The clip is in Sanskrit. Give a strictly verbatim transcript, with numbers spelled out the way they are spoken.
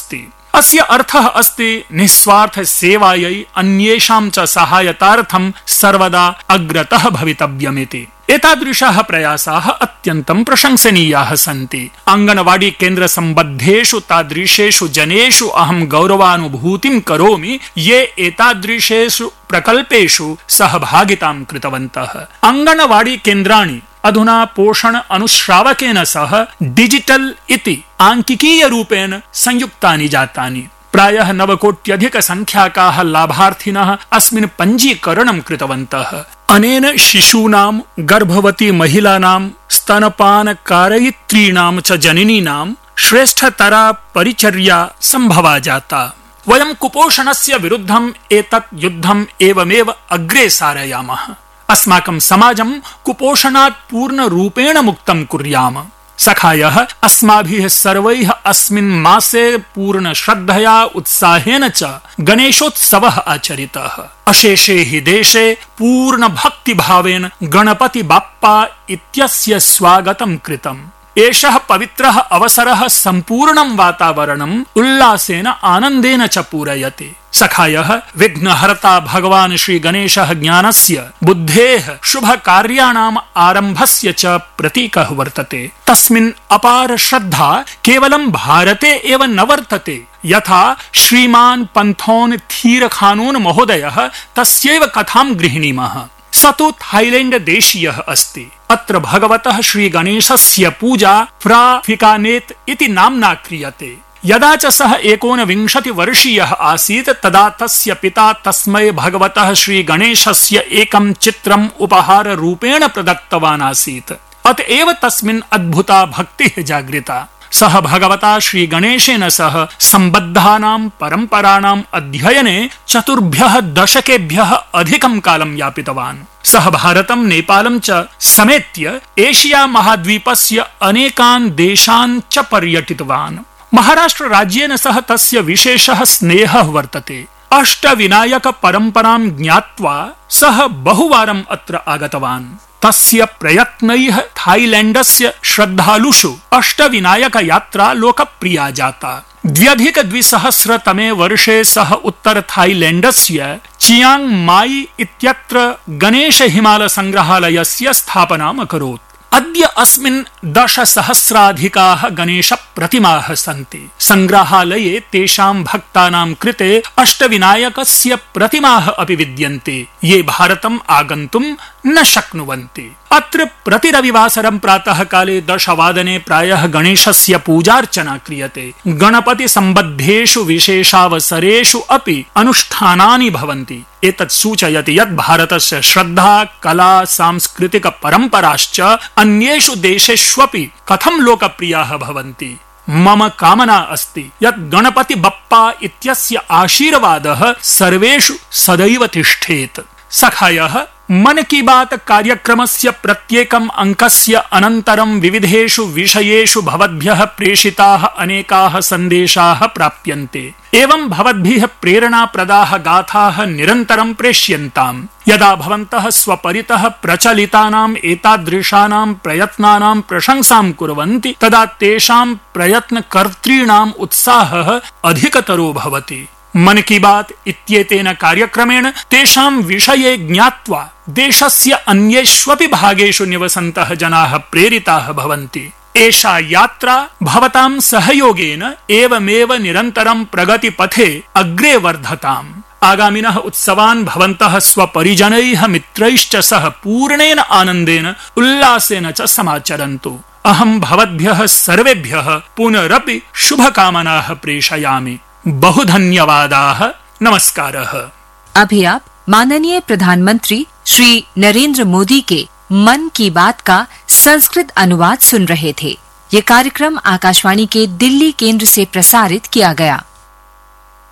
अस्ति। अस्य अर्थः अस्ति निस्वार्थ सेवायै अन्येषां च सहायतार्थं सर्वदा अग्रतः भवितव्यमिति। एतादृशाः प्रयासाः अत्यन्तं प्रशंसनीयाः सन्ति। अंगनवाड़ी केन्द्र सम्बद्धेषु तादृशेषु जनेषु अहं गौरवानुभूतिं करोमि ये एतादृशेषु प्रकल्पेषु सहभागितां कृतवन्तः। अंगनवाड़ी केन्द्राणि अधुना पोषण अनुश्रावकेन सह डिजिटल इति आंकिकीय रूपेण संयुक्तानि जातानि। प्रायः नवकोट्यधिक संख्याकाः लाभार्थिनः अस्मिन् पञ्जीकरणं कृतवन्तः। अनेन शिशूनां, गर्भवती महिलानां, स्तनपान कारयित्रीणां च जननीनां श्रेष्ठतरा परिचर्या संभवा जाता। वयं कुपोषणस्य विरुद्धम् एतत् युद्धम् एवमेव अग्रे सारयामः। अस्माकं समाजं कुपोषणात् पूर्णरूपेण मुक्तं कुर्याम। सखायः अस्माभिः सर्वैः अस्मिन् मासे पूर्ण श्रद्धया उत्साहेन च गणेशोत्सवः आचरितः। अशेषे हि देशे पूर्ण भक्तिभावेन गणपति बाप्पा इत्यस्य स्वागतं कृतम्। एषः पवित्रः अवसरः सम्पूर्णं वातावरणम् उल्लासेन आनन्देन च पूरयति। सखायः विघ्नहर्ता भगवान् श्री गणेशः ज्ञानस्य, बुद्धेः, शुभ कार्याणाम् आरम्भस्य च प्रतीकः वर्तते। तस्मिन् अपार श्रद्धा केवलं भारते एव न वर्तते। यथा श्रीमान् पंथोन थीरखानोन महोदयः तस्यैव कथां गृह्णीमः। स तु थाईलैंड देशीयः अस्ति। अत्र भगवतः श्री गणेशस्य पूजा फ्राफिकानेत् इति नाम्ना क्रियते। यदा च सः एकोनविंशति वर्षीयः आसीत् तदा तस्य पिता तस्मै भगवतः श्री गणेशस्य एकं चित्रम् उपहार रूपेण प्रदत्तवान् आसीत्। अतएव तस्मिन् अद्भुता भक्तिः जागृता। सः भगवता श्री गणेशेन सह सम्बद्धानां परम्पराणाम् अध्ययने चतुर्भ्यः दशकेभ्यः अधिकं कालं यापितवान्। सः भारतं, नेपालं च समेत्य एशिया महाद्वीपस्य अनेकान् देशान् च पर्यटितवान्। महाराष्ट्र राज्येन सह तस्य विशेषः स्नेहः वर्तते। अष्टविनायक परम्परां ज्ञात्वा सः बहुवारम् अत्र आगतवान्। तस्य प्रयत्नैः थाईलैंडस्य श्रद्धालुषु अष्टविनायक यात्रा लोकप्रिया जाता। द्व्यधिक द्विसहस्रतमे वर्षे सः उत्तर थाईलैंडस्य चियांग माई इत्यत्र गणेश हिमाल संग्रहालयस्य स्थापनाम् अकरोत्। अद्य अस्मिन् दशसहस्राधिकाः गणेश प्रतिमाः सन्ति। संग्रहालये तेषां भक्तानां कृते अष्टविनायकस्य प्रतिमाः अपि विद्यन्ते ये भारतम् आगन्तुं न शक्नुवन्ति। अत्र प्रतिरविवासरं प्रातः काले दशवादने प्रायः गणेशस्य पूजार्चना क्रियते। गणपति सम्बद्धेषु विशेषावसरेषु अपि अनुष्ठानानि भवन्ति। एतत् सूचयति यत् भारतस्य श्रद्धा, कला, सांस्कृतिक परम्पराश्च अन्येषु देशेष्वपि कथं लोकप्रियाः भवन्ति। मम कामना अस्ति यत् गणपति बप्पा इत्यस्य आशीर्वादः सर्वेषु सदैव तिष्ठेत्। सखायः, मन की बात कार्यक्रमस्य प्रत्येकम् अंकस्य अनन्तरं विविधेषु विषयेषु भवद्भ्यः प्रेषिताः अनेकाः सन्देशाः प्राप्यन्ते। एवं भवद्भिः प्रेरणाप्रदाः गाथाः निरन्तरं प्रेष्यन्ताम्। यदा भवन्तः स्वपरितः प्रचलितानाम् एतादृशानां प्रयत्नानां प्रशंसां कुर्वन्ति तदा तेषां प्रयत्नकर्तॄणाम् उत्साहः अधिकतरो भवति। मन की बात इत्येतेन कार्यक्रमेण तेषां विषये ज्ञात्वा देशस्य अन्येष्वपि भागेषु निवसन्तः जनाः प्रेरिताः भवन्ति। एषा यात्रा भवतां सहयोगेन एवमेव निरन्तरं प्रगतिपथे अग्रे वर्धताम्। आगामिनः उत्सवान् भवन्तः स्वपरिजनैः मित्रैश्च सह पूर्णेन आनन्देन उल्लासेन च समाचरन्तु। अहं भवद्भ्यः सर्वेभ्यः पुनरपि शुभकामनाः प्रेषयामि। बहु धन्यवादाः। नमस्कारः। अभी आप माननीय प्रधानमंत्री श्री नरेंद्र मोदी के मन की बात का संस्कृत अनुवाद सुन रहे थे। ये कार्यक्रम आकाशवाणी के दिल्ली केंद्र से प्रसारित किया गया।